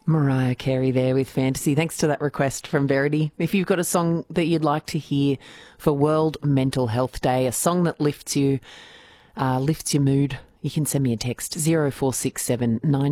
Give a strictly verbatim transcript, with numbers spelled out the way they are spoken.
Mariah Carey there with Fantasy. Thanks to that request from Verity. If you've got a song that you'd like to hear for World Mental Health Day, a song that lifts you, uh, lifts your mood, you can send me a text, zero four six seven nine